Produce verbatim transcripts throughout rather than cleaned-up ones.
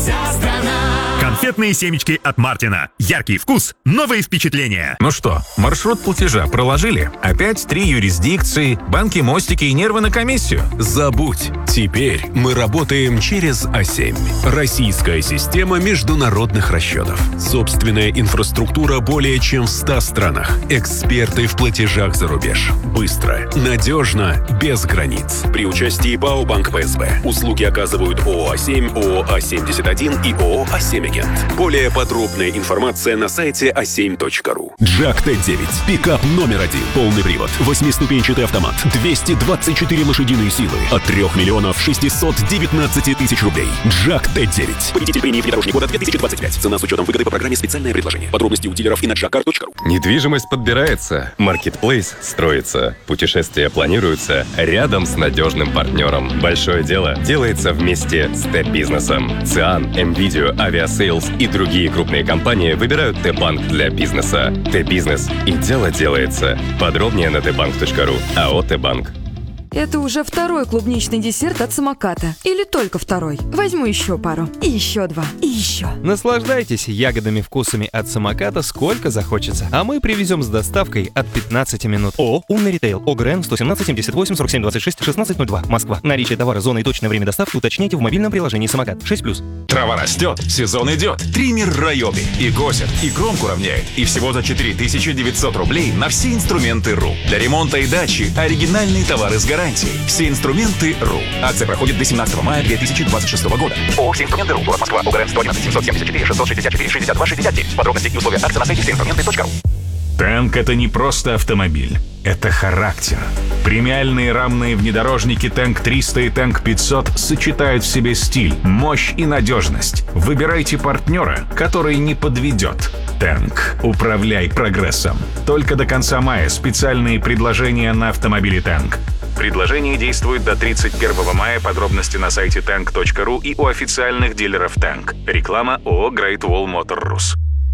вся страна. Конфетные семечки от Мартина. Яркий вкус, новые впечатления. Ну что, маршрут платежа проложили? Опять три юрисдикции, банки, мостики и нервы на комиссию? Забудь. Теперь мы работаем через А семь. Российская система международных расчетов. Собственная инфраструктура более чем в ста странах. Эксперты в платежах за рубеж. Быстро, надежно, без границ. При участии ПАО «Банк ПСБ». Услуги оказывают ООО «А семь», ООО «А семьдесят один» и ООО «А семь Агент». Более подробная информация на сайте а семь точка ру. Джак Т девять. Пикап номер один. Полный привод. Восьмиступенчатый автомат. двести двадцать четыре лошадиные силы. От трёх миллионов шестисот девятнадцати тысяч рублей. Джак Т девять. Победитель премии «Внедорожник года» две тысячи двадцать пять. Цена с учетом выгоды по программе «Специальное предложение». Подробности у дилеров и на джак кар точка ру. Недвижимость подбирается. Маркетплейс строится. Путешествия планируются рядом с надежным партнером. Большое дело делается вместе с Т-бизнесом. ЦИАН, МВидео, Авиасейлс и другие крупные компании выбирают Т-банк для бизнеса. Т-бизнес. И дело делается. Подробнее на тэ банк точка ру. АО «Т-банк». Это уже второй клубничный десерт от самоката. Или только второй. Возьму еще пару. И еще два. И еще. Наслаждайтесь ягодными вкусами от самоката сколько захочется. А мы привезем с доставкой от пятнадцати минут. ООО «Умный ритейл». ОГРН сто семнадцать семьдесят восемь сорок семь двадцать шесть шестнадцать ноль два. Москва. Наличие товара, зона и точное время доставки уточняйте в мобильном приложении «Самокат». шесть плюс. Трава растет, сезон идет. Триммер Райоби. И косит, и кромку равняет. И всего за четыре тысячи девятьсот рублей на все инструменты РУ. Для ремонта и дачи оригинальные товары с гарантией. Все инструменты РУ. Акция проходит до семнадцатого мая две тысячи двадцать шестого года. ООО «Все инструменты РУ». Город Москва. ОГРН сто одиннадцать семьсот семьдесят четыре шестьсот шестьдесят четыре шестьдесят два шестьдесят девять. Подробности и условия акции на сайте все инструменты точка ру. Танк — это не просто автомобиль, это характер. Премиальные рамные внедорожники Танк триста и Танк пятьсот сочетают в себе стиль, мощь и надежность. Выбирайте партнера, который не подведет. Танк. Управляй прогрессом. Только до конца мая специальные предложения на автомобили Танк. Предложение действует до тридцать первого мая. Подробности на сайте танк точка ру и у официальных дилеров Танк. Реклама ООО Great Wall Motor Rus.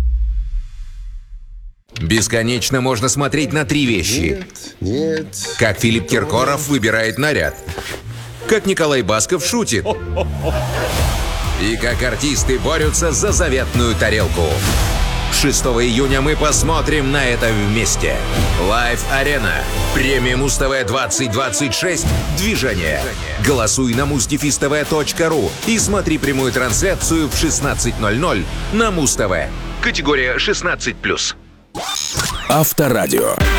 Бесконечно можно смотреть на три вещи. Нет, нет. Как Филипп Киркоров выбирает наряд. Как Николай Басков шутит. И как артисты борются за заветную тарелку. шестого июня мы посмотрим на это вместе. Live Arena. Премия Муз-ТВ двадцать двадцать шесть. Движение. Голосуй на муз дефис тэ вэ точка ру и смотри прямую трансляцию в шестнадцать ноль ноль на Муз-ТВ. Категория шестнадцать плюс. Авторадио.